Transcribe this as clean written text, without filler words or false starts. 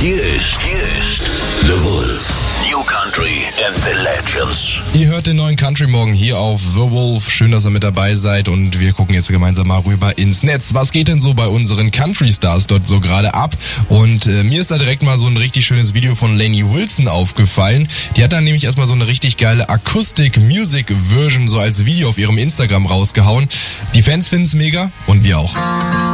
Hier ist The Wolf. New Country and the Legends. Ihr hört den neuen Country Morgen hier auf The Wolf. Schön, dass ihr mit dabei seid und wir gucken jetzt gemeinsam mal rüber ins Netz. Was geht denn so bei unseren Country Stars dort so gerade ab? Und mir ist da direkt mal so ein richtig schönes Video von Lainey Wilson aufgefallen. Die hat dann nämlich erstmal so eine richtig geile Acoustic-Music-Version so als Video auf ihrem Instagram rausgehauen. Die Fans finden's mega und wir auch.